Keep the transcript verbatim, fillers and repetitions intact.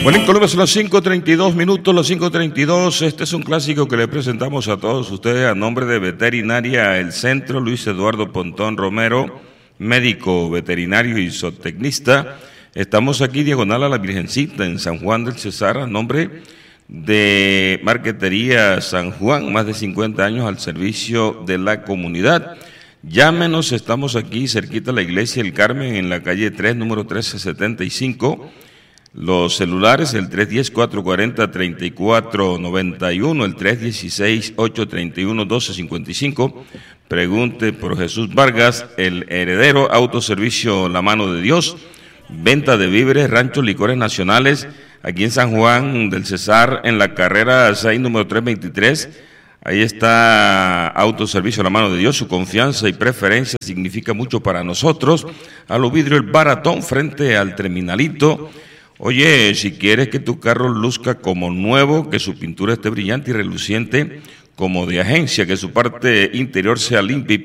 Bueno, en Colombia son las cinco treinta y dos minutos, las cinco treinta y dos. Este es un clásico que le presentamos a todos ustedes a nombre de Veterinaria El Centro, Luis Eduardo Pontón Romero, médico veterinario y zootecnista. Estamos aquí diagonal a la Virgencita en San Juan del Cesar, a nombre de Marquetería San Juan, más de cincuenta años al servicio de la comunidad. Llámenos, estamos aquí cerquita de la Iglesia El Carmen, en la calle tres, número trece setenta y cinco. Los celulares, el tres uno cero, cuatro cuatro cero, tres cuatro nueve uno, el tres uno seis, ocho tres uno, uno dos cinco cinco. Pregunte por Jesús Vargas, el heredero. Autoservicio La Mano de Dios. Venta de víveres, ranchos, licores nacionales, aquí en San Juan del Cesar, en la carrera seis, número trescientos veintitrés. Ahí está Autoservicio La Mano de Dios. Su confianza y preferencia significa mucho para nosotros. A lo vidrio El Baratón, frente al terminalito. Oye, si quieres que tu carro luzca como nuevo, que su pintura esté brillante y reluciente como de agencia, que su parte interior sea limpia y